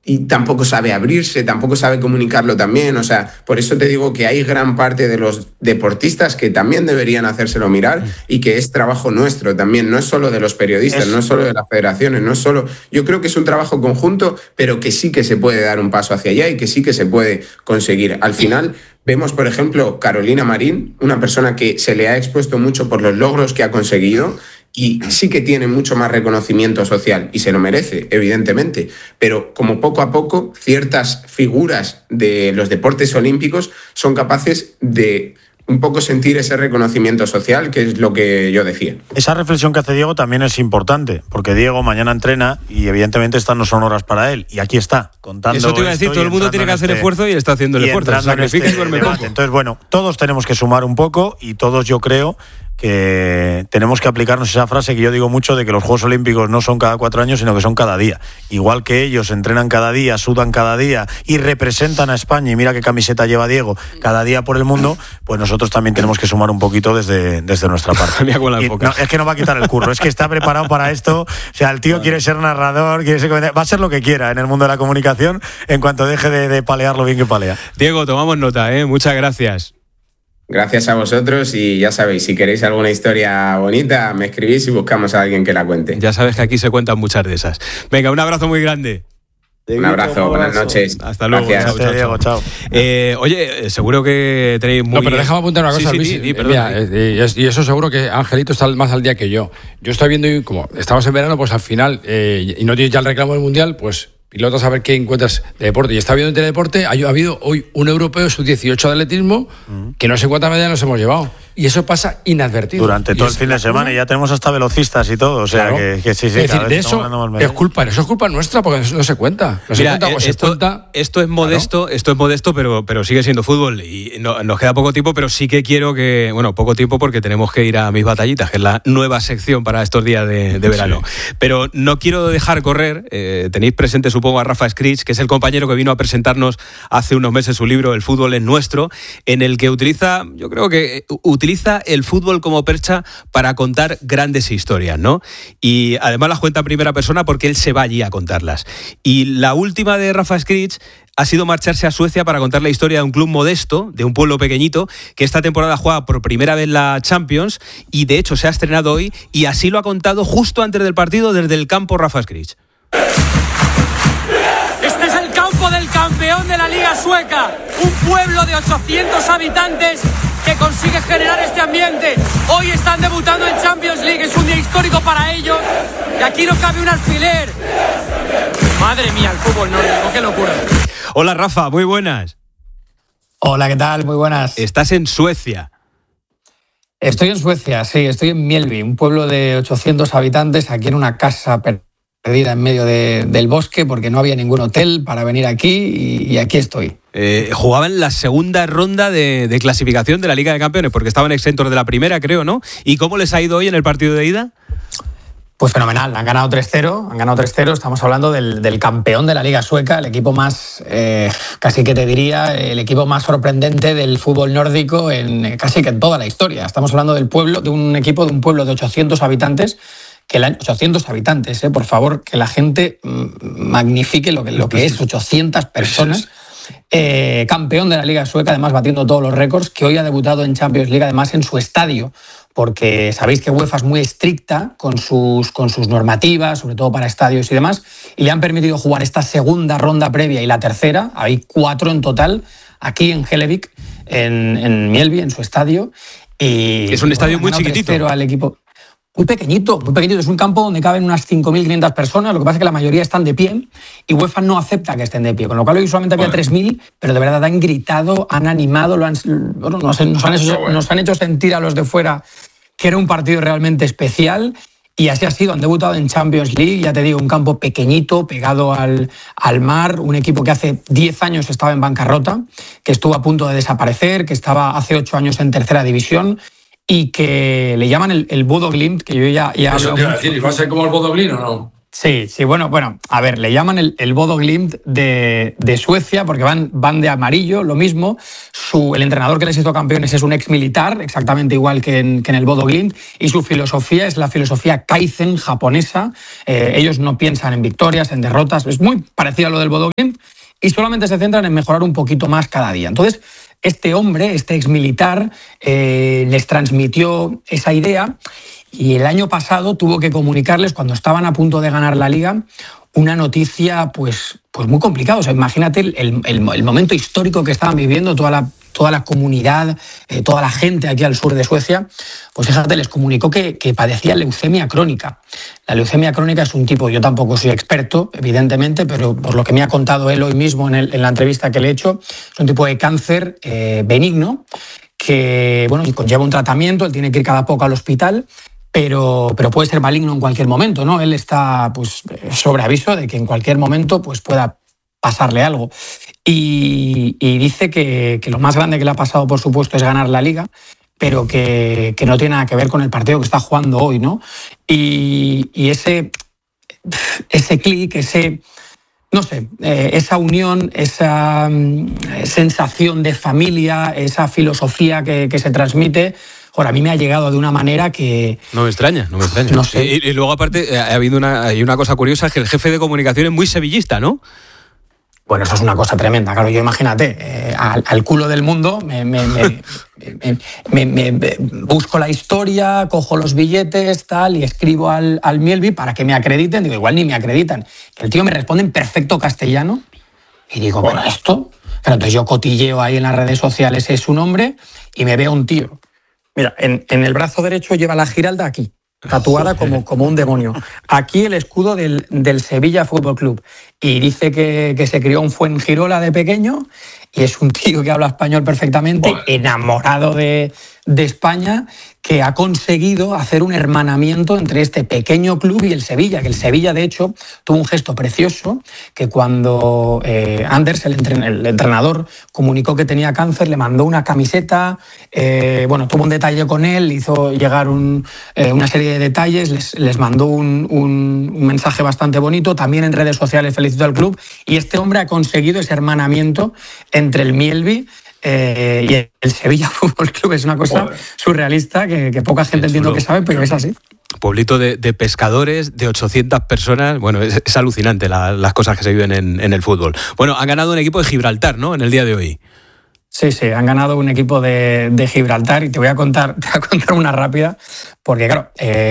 y tampoco sabe abrirse, tampoco sabe comunicarlo también. O sea, por eso te digo que hay gran parte de los deportistas que también deberían hacérselo mirar y que es trabajo nuestro también, no es solo de los periodistas, no es solo de las federaciones, no es solo... Yo creo que es un trabajo conjunto, pero que sí que se puede dar un paso hacia allá y que sí que se puede conseguir. Al final... Vemos, por ejemplo, Carolina Marín, una persona que se le ha expuesto mucho por los logros que ha conseguido y sí que tiene mucho más reconocimiento social y se lo merece, evidentemente, pero como poco a poco ciertas figuras de los deportes olímpicos son capaces de un poco sentir ese reconocimiento social, que es lo que yo decía. Esa reflexión que hace Diego también es importante, porque Diego mañana entrena y evidentemente estas no son horas para él, y aquí está, contando. Eso te iba a decir, todo el mundo tiene que hacer esfuerzo y él está haciendo el esfuerzo. Entonces, bueno, todos tenemos que sumar un poco y todos, yo creo, que tenemos que aplicarnos esa frase que yo digo mucho de que los Juegos Olímpicos no son cada 4 años, sino que son cada día. Igual que ellos entrenan cada día, sudan cada día y representan a España, y mira qué camiseta lleva Diego, cada día por el mundo, pues nosotros también tenemos que sumar un poquito desde nuestra parte. No, es que no va a quitar el curro, es que está preparado para esto. O sea, el tío quiere ser narrador, va a ser lo que quiera en el mundo de la comunicación en cuanto deje de palear lo bien que palea. Diego, tomamos nota, muchas gracias. Gracias a vosotros y ya sabéis, si queréis alguna historia bonita, me escribís y buscamos a alguien que la cuente. Ya sabes que aquí se cuentan muchas de esas. Venga, un abrazo muy grande. Un abrazo, buenas noches. Hasta luego. Gracias. Diego, chao. Oye, seguro que tenéis muy... No, pero déjame apuntar una cosa, Luis. Y eso seguro que Angelito está más al día que yo. Yo estoy viendo, y como estamos en verano, pues al final, y no tienes ya el reclamo del Mundial, pues pilotos a ver qué encuentras de deporte. Y está viendo en Teledeporte, ha habido hoy un europeo sub-18 de atletismo que no sé cuántas medallas nos hemos llevado. Y eso pasa inadvertido. Durante todo el fin de semana, y ya tenemos hasta velocistas y todo. O sea, claro, que sí. Es decir, de eso es culpa nuestra, porque no se cuenta. Esto es modesto, pero sigue siendo fútbol. Y nos queda poco tiempo, pero sí que quiero que... Bueno, poco tiempo porque tenemos que ir a Mis Batallitas, que es la nueva sección para estos días de verano. Sí. Pero no quiero dejar correr. Tenéis presente, supongo, a Rafa Scritch, que es el compañero que vino a presentarnos hace unos meses su libro El fútbol es nuestro, en el que utiliza el fútbol como percha para contar grandes historias, ¿no? Y además las cuenta en primera persona porque él se va allí a contarlas. Y la última de Rafa Scritch ha sido marcharse a Suecia para contar la historia de un club modesto, de un pueblo pequeñito, que esta temporada juega por primera vez la Champions y de hecho se ha estrenado hoy, y así lo ha contado justo antes del partido desde el campo Rafa Scritch. Este es el campo del campeón de la Liga Sueca, un pueblo de 800 habitantes que consigue generar este ambiente. Hoy están debutando en Champions League, es un día histórico para ellos y aquí no cabe un alfiler. Madre mía, el fútbol nórdico, qué locura. Hola Rafa, muy buenas. Hola, ¿qué tal? Muy buenas. Estás en Suecia. Estoy en Suecia, sí, estoy en Mjällby, un pueblo de 800 habitantes, aquí en una casa perdida en medio del bosque porque no había ningún hotel para venir aquí y aquí estoy. Jugaban la segunda ronda de clasificación de la Liga de Campeones porque estaban exentos de la primera, creo, ¿no? ¿Y cómo les ha ido hoy en el partido de ida? Pues fenomenal, han ganado 3-0, estamos hablando del campeón de la Liga Sueca, el equipo más, casi que te diría, el equipo más sorprendente del fútbol nórdico casi que en toda la historia. Estamos hablando de un pueblo de 800 habitantes, 800 habitantes, por favor, que la gente magnifique lo que es 800 personas. Campeón de la Liga Sueca, además batiendo todos los récords, que hoy ha debutado en Champions League, además en su estadio, porque sabéis que UEFA es muy estricta con sus normativas, sobre todo para estadios y demás, y le han permitido jugar esta segunda ronda previa y la tercera, hay 4 en total, aquí en Hellevík, en Mjällby, en su estadio. Y es un estadio muy chiquitito. Al equipo. Muy pequeñito. Es un campo donde caben unas 5.500 personas, lo que pasa es que la mayoría están de pie y UEFA no acepta que estén de pie, con lo cual hoy solamente había 3.000, pero de verdad han gritado, han animado, nos han hecho sentir a los de fuera que era un partido realmente especial y así ha sido. Han debutado en Champions League, ya te digo, un campo pequeñito, pegado al mar, un equipo que hace 10 años estaba en bancarrota, que estuvo a punto de desaparecer, que estaba hace 8 años en tercera división, y que le llaman el Bodo Glimt, que yo ya eso te iba a decir, ¿va a ser como el Bodo Glimt o no? Sí, bueno, a ver, le llaman el Bodo Glimt de Suecia porque van de amarillo, lo mismo. El entrenador que les hizo campeones es un ex militar, exactamente igual que en el Bodo Glimt, y su filosofía es la filosofía Kaizen japonesa. Ellos no piensan en victorias, en derrotas, es muy parecido a lo del Bodo Glimt y solamente se centran en mejorar un poquito más cada día. Entonces, este hombre, este ex militar, les transmitió esa idea. Y el año pasado tuvo que comunicarles, cuando estaban a punto de ganar la Liga, una noticia pues muy complicada. O sea, imagínate el momento histórico que estaban viviendo toda la comunidad, toda la gente aquí al sur de Suecia. Pues fíjate, les comunicó que padecía leucemia crónica. La leucemia crónica es un tipo, yo tampoco soy experto, evidentemente, pero por lo que me ha contado él hoy mismo en la entrevista que le he hecho, es un tipo de cáncer benigno que conlleva un tratamiento, él tiene que ir cada poco al hospital. Pero puede ser maligno en cualquier momento, ¿no? Él está sobre aviso de que en cualquier momento pueda pasarle algo. Y dice que lo más grande que le ha pasado, por supuesto, es ganar la Liga, pero que no tiene nada que ver con el partido que está jugando hoy, ¿no? Y ese clic, esa unión, esa sensación de familia, esa filosofía que se transmite, a mí me ha llegado de una manera que... No me extraña. No sé. Y luego, aparte, hay una cosa curiosa, es que el jefe de comunicación es muy sevillista, ¿no? Bueno, eso es una cosa tremenda. Claro, yo imagínate, al culo del mundo me busco la historia, cojo los billetes, tal, y escribo al Mjällby para que me acrediten. Digo, igual ni me acreditan. El tío me responde en perfecto castellano y digo, bueno, esto... Claro, entonces yo cotilleo ahí en las redes sociales, es su nombre, y me veo un tío. Mira, en el brazo derecho lleva la Giralda aquí, tatuada como un demonio. Aquí el escudo del Sevilla Fútbol Club. Y dice que se crió en Fuengirola de pequeño y es un tío que habla español perfectamente, enamorado de España, que ha conseguido hacer un hermanamiento entre este pequeño club y el Sevilla, que el Sevilla, de hecho, tuvo un gesto precioso, que cuando Anders, el entrenador, comunicó que tenía cáncer, le mandó una camiseta, tuvo un detalle con él, hizo llegar una serie de detalles, les mandó un mensaje bastante bonito, también en redes sociales felicitó al club, y este hombre ha conseguido ese hermanamiento entre el Mjällby y el Sevilla Fútbol Club. Es una cosa surrealista que poca gente entiendo que sabe, pero es así. Pueblito de pescadores, de 800 personas. Bueno, es alucinante las cosas que se viven en el fútbol. Bueno, han ganado un equipo de Gibraltar, ¿no?, en el día de hoy. Sí, han ganado un equipo de Gibraltar y te voy a contar una rápida, porque claro,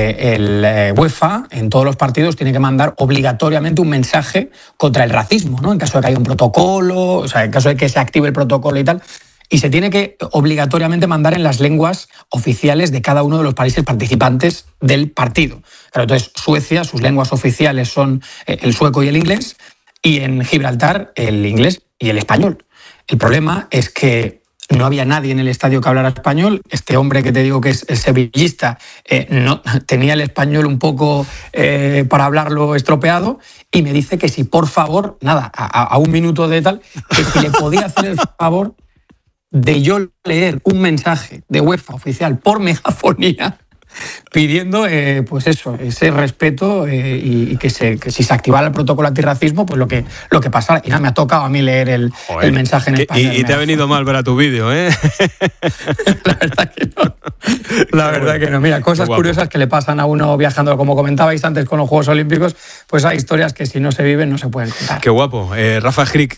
el UEFA en todos los partidos tiene que mandar obligatoriamente un mensaje contra el racismo, ¿no? En caso de que haya un protocolo, o sea, en caso de que se active el protocolo y tal, y se tiene que obligatoriamente mandar en las lenguas oficiales de cada uno de los países participantes del partido. Claro, entonces Suecia, sus lenguas oficiales son el sueco y el inglés, y en Gibraltar el inglés y el español. El problema es que no había nadie en el estadio que hablara español. Este hombre que te digo que es sevillista no tenía el español un poco para hablarlo estropeado y me dice que si por favor, a un minuto de tal, que si le podía hacer el favor de yo leer un mensaje de UEFA oficial por megafonía pidiendo ese respeto y que si se activara el protocolo antirracismo, pues lo que pasara. Y nada, me ha tocado a mí leer el mensaje en español. Y te ha venido mal para tu vídeo, ¿eh? La verdad que no. La verdad que no. Mira, cosas curiosas que le pasan a uno viajando, como comentabais antes con los Juegos Olímpicos, pues hay historias que si no se viven no se pueden contar. Qué guapo. Rafa Schrick,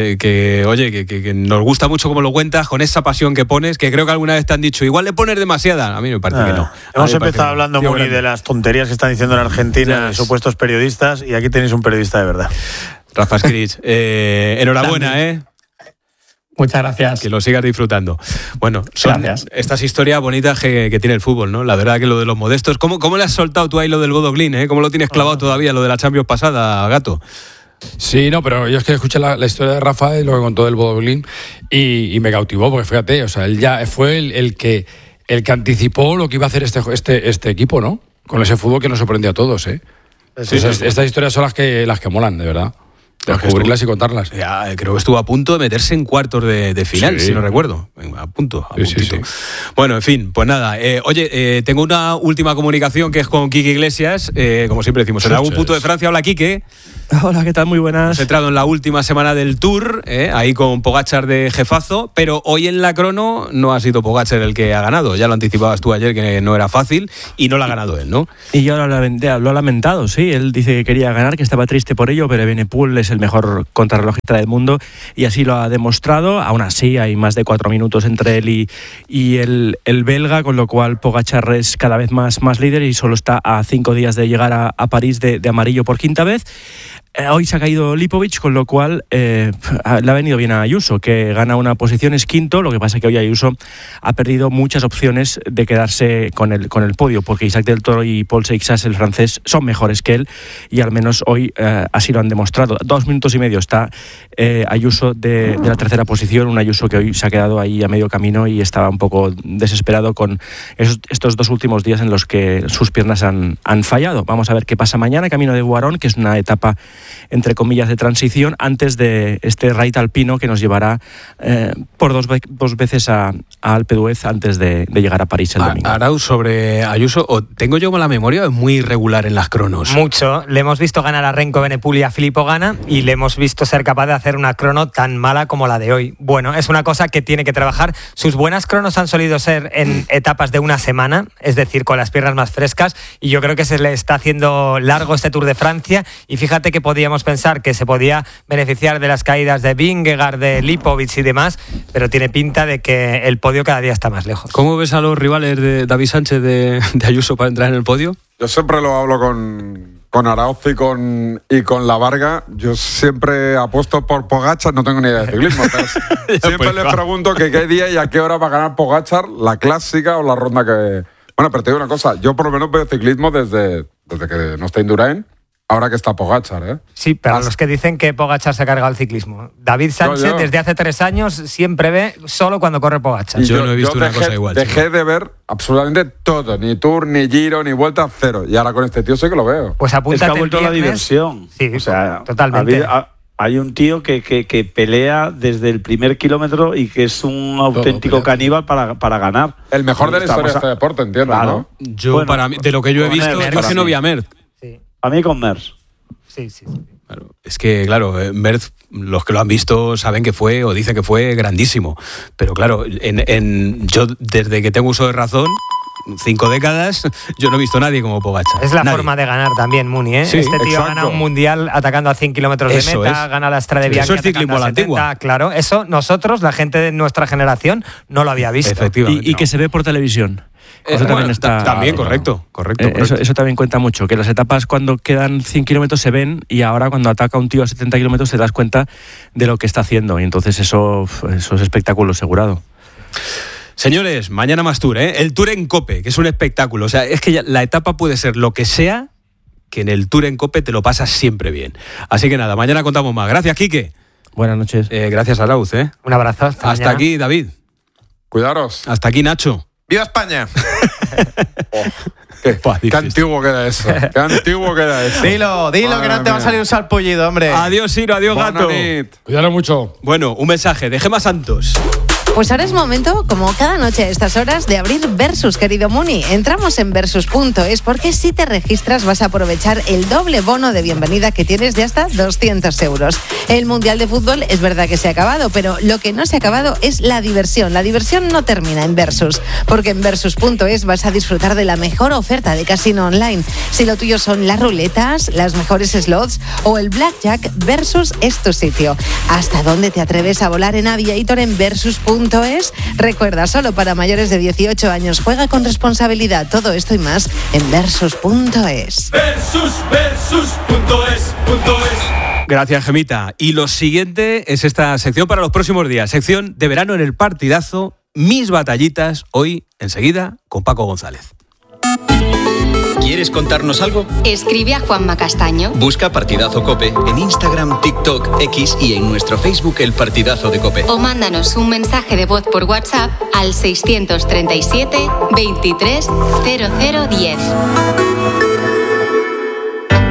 que nos gusta mucho cómo lo cuentas, con esa pasión que pones, que creo que alguna vez te han dicho, igual le pones demasiada. A mí me parece que no. Hemos empezado hablando muy de las tonterías que están diciendo en Argentina, de supuestos periodistas, y aquí tenéis un periodista de verdad. Rafa Schrick, enhorabuena, Muchas gracias. Que lo sigas disfrutando. Bueno, son estas historias bonitas que tiene el fútbol, ¿no? La verdad que lo de los modestos. ¿Cómo le has soltado tú ahí lo del Bodo Glimt, ¿Cómo lo tienes clavado todavía, lo de la Champions pasada, Gato? Sí, no, pero yo es que escuché la historia de Rafa y lo que contó del Bodo Glimt y me cautivó, porque fíjate, o sea, él ya fue el que anticipó lo que iba a hacer este equipo, ¿no? Con ese fútbol que nos sorprendió a todos, ¿eh? Sí, estas historias son las que molan, de verdad. descubrirlas y contarlas. Ya, creo que estuvo a punto de meterse en cuartos de final, si no recuerdo. A punto. Sí. Bueno, en fin, pues nada. Tengo una última comunicación que es con Quique Iglesias. Como siempre decimos, en algún punto de Francia. Hola, Quique. Hola, ¿qué tal? Muy buenas. Hemos entrado en la última semana del Tour, ahí con Pogačar de jefazo, pero hoy en la crono no ha sido Pogačar el que ha ganado. Ya lo anticipabas tú ayer, que no era fácil, y no lo ha ganado él, ¿no? Y yo lo ha lamentado, sí. Él dice que quería ganar, que estaba triste por ello, pero Evenepoel es el mejor contrarrelojista del mundo y así lo ha demostrado. Aún así, hay más de 4 minutos entre él y el belga, con lo cual Pogačar es cada vez más líder y solo está a 5 días de llegar a París de amarillo por quinta vez. Hoy se ha caído Lipovic, con lo cual le ha venido bien a Ayuso, que gana una posición, es quinto. Lo que pasa es que hoy Ayuso ha perdido muchas opciones de quedarse con el podio, porque Isaac Del Toro y Paul Seixas, el francés, son mejores que él, y al menos hoy así lo han demostrado. 2 minutos y medio está Ayuso de la tercera posición, un Ayuso que hoy se ha quedado ahí a medio camino y estaba un poco desesperado con estos 2 últimos días en los que sus piernas han fallado. Vamos a ver qué pasa mañana, camino de Boirón, que es una etapa entre comillas de transición, antes de este raid alpino que nos llevará por dos veces a Alpe d'Huez antes de llegar a París el domingo. Arau, sobre Ayuso, tengo yo la memoria, es muy irregular en las cronos. Mucho. Le hemos visto ganar a Renko Evenepoel y a Filippo Ganna, y le hemos visto ser capaz de hacer una crono tan mala como la de hoy. Bueno, es una cosa que tiene que trabajar. Sus buenas cronos han solido ser en etapas de una semana, es decir, con las piernas más frescas, y yo creo que se le está haciendo largo este Tour de Francia, y fíjate que podíamos pensar que se podía beneficiar de las caídas de Vingegaard, de Lipovic y demás, pero tiene pinta de que el podio cada día está más lejos. ¿Cómo ves a los rivales de David Sánchez de Ayuso para entrar en el podio? Yo siempre lo hablo con Arauz y con La Varga. Yo siempre apuesto por Pogačar, no tengo ni idea de ciclismo, pero siempre les pregunto que qué día y a qué hora va a ganar Pogačar, la clásica o la ronda que... Bueno, pero te digo una cosa, yo por lo menos veo ciclismo desde que no está Indurain. Ahora que está Pogačar, ¿eh? Sí, pero los que dicen que Pogačar se ha cargado el ciclismo. David Sánchez, desde hace 3 años, siempre ve solo cuando corre Pogačar. Yo no he visto una cosa igual. Dejé de ver absolutamente todo, ni Tour, ni Giro, ni Vuelta, cero. Y ahora con este tío sí que lo veo. Pues apúntate. Es que ha vuelto la diversión. Sí, o sea, totalmente. Hay un tío que pelea desde el primer kilómetro y que es un auténtico caníbal para ganar. El mejor de la historia de este deporte, entiendo, claro. ¿no? Yo, para mí, de lo que yo he visto, es que no vi a Merckx. Sí. A mí con Merckx. Sí. Claro, es que, claro, Merckx, los que lo han visto saben que fue, o dicen que fue grandísimo. Pero claro, yo desde que tengo uso de razón, 5 décadas, yo no he visto a nadie como Pogačar. Es la forma de ganar también, Muni, ¿eh? Sí, este tío exacto. gana un mundial atacando a 100 kilómetros de meta, gana la Strade Bianchi. Eso es ciclismo a la antigua. Claro, eso nosotros, la gente de nuestra generación, no lo había visto. Efectivamente. Y que se ve por televisión. Eso también está... También, correcto. Eso también cuenta mucho, que las etapas cuando quedan 100 kilómetros se ven, y ahora cuando ataca un tío a 70 kilómetros te das cuenta de lo que está haciendo, y entonces eso es espectáculo asegurado. Señores, mañana más Tour, ¿eh? El Tour en COPE, que es un espectáculo. O sea, es que ya la etapa puede ser lo que sea, que en el Tour en COPE te lo pasas siempre bien. Así que nada, mañana contamos más. Gracias, Quique. Buenas noches. Gracias, Arauz, ¿eh? Un abrazo. Hasta aquí, David. Cuidaros. Hasta aquí, Nacho. ¡Viva España! Qué antiguo queda eso. Qué antiguo queda eso. Dilo, que no te va a salir un salpullido, hombre. Adiós, Ciro, adiós, Gato. Cuidado mucho. Bueno, un mensaje de Gemma Santos. Pues ahora es momento, como cada noche a estas horas, de abrir Versus, querido Muni. Entramos en Versus.es porque si te registras vas a aprovechar el doble bono de bienvenida que tienes de hasta 200 euros. El Mundial de Fútbol es verdad que se ha acabado, pero lo que no se ha acabado es la diversión. La diversión no termina en Versus, porque en Versus.es vas a disfrutar de la mejor oferta de casino online. Si lo tuyo son las ruletas, las mejores slots o el blackjack, Versus es tu sitio. ¿Hasta dónde te atreves a volar en Aviator en Versus.es? Recuerda, solo para mayores de 18 años. Juega con responsabilidad. Todo esto y más en Versus.es. Versus.es. Gracias, Gemita. Y lo siguiente es esta sección para los próximos días. Sección de verano en el partidazo. Mis batallitas. Hoy, enseguida, con Paco González. ¿Quieres contarnos algo? Escribe a Juanma Castaño. Busca Partidazo COPE en Instagram, TikTok, X y en nuestro Facebook El Partidazo de COPE. O mándanos un mensaje de voz por WhatsApp al 637 23 0010.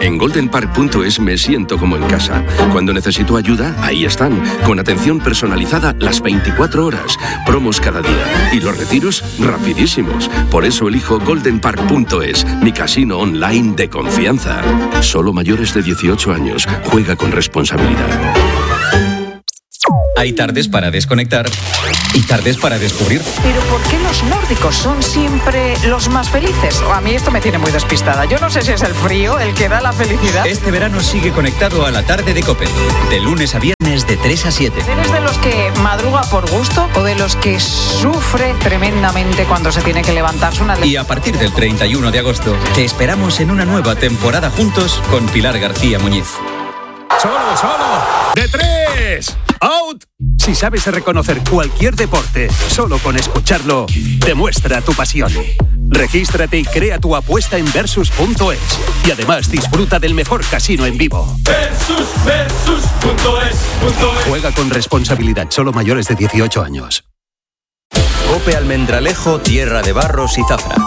En goldenpark.es me siento como en casa. Cuando necesito ayuda, ahí están, con atención personalizada las 24 horas, promos cada día y los retiros rapidísimos. Por eso elijo goldenpark.es, mi casino online de confianza. Solo mayores de 18 años. Juega con responsabilidad. Hay tardes para desconectar y tardes para descubrir. ¿Pero por qué los nórdicos son siempre los más felices? A mí esto me tiene muy despistada. Yo no sé si es el frío el que da la felicidad. Este verano sigue conectado a la tarde de COPE. De lunes a viernes de 3 a 7. ¿Eres de los que madruga por gusto o de los que sufre tremendamente cuando se tiene que levantarse una... Y a partir del 31 de agosto te esperamos en una nueva temporada juntos con Pilar García Muñiz. ¡Solo! ¡De 3! ¡Out! Si sabes reconocer cualquier deporte, solo con escucharlo, demuestra tu pasión. Regístrate y crea tu apuesta en Versus.es. Y además disfruta del mejor casino en vivo. Versus.es. Juega con responsabilidad, solo mayores de 18 años. COPE Almendralejo, tierra de barros y zafra.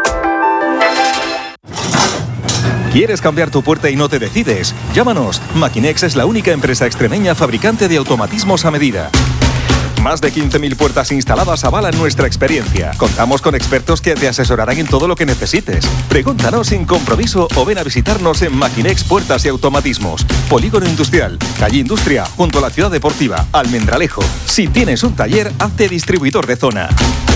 ¿Quieres cambiar tu puerta y no te decides? Llámanos. Maquinex es la única empresa extremeña fabricante de automatismos a medida. Más de 15.000 puertas instaladas avalan nuestra experiencia. Contamos con expertos que te asesorarán en todo lo que necesites. Pregúntanos sin compromiso o ven a visitarnos en Maquinex Puertas y Automatismos. Polígono Industrial, calle Industria, junto a la Ciudad Deportiva, Almendralejo. Si tienes un taller, hazte distribuidor de zona.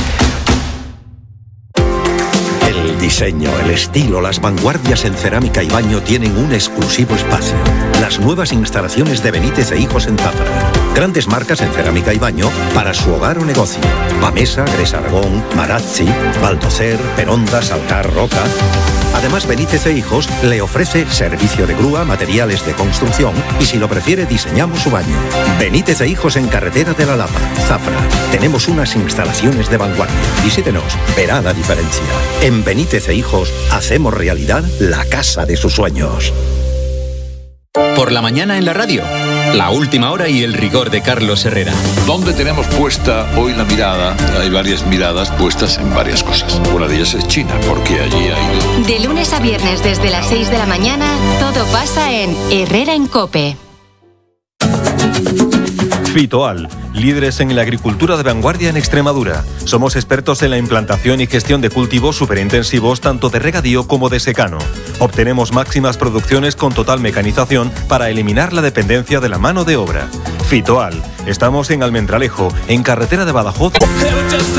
El diseño, el estilo, las vanguardias en cerámica y baño tienen un exclusivo espacio. Las nuevas instalaciones de Benítez e Hijos en Zafra. Grandes marcas en cerámica y baño para su hogar o negocio. Bamesa, Gres Aragón, Marazzi, Baldocer, Peronda, Salcar, Roca. Además, Benítez e Hijos le ofrece servicio de grúa, materiales de construcción y, si lo prefiere, diseñamos su baño. Benítez e Hijos en Carretera de la Lapa, Zafra. Tenemos unas instalaciones de vanguardia. Visítenos, verá la diferencia. En Benítez e Hijos hacemos realidad la casa de sus sueños. Por la mañana en la radio, la última hora y el rigor de Carlos Herrera. ¿Dónde tenemos puesta hoy la mirada? Hay varias miradas puestas en varias cosas. Una de ellas es China, porque allí ha ido. De lunes a viernes desde las 6 de la mañana, todo pasa en Herrera en COPE. Fitoal, líderes en la agricultura de vanguardia en Extremadura. Somos expertos en la implantación y gestión de cultivos superintensivos tanto de regadío como de secano. Obtenemos máximas producciones con total mecanización para eliminar la dependencia de la mano de obra. Fitoal, estamos en Almendralejo, en carretera de Badajoz.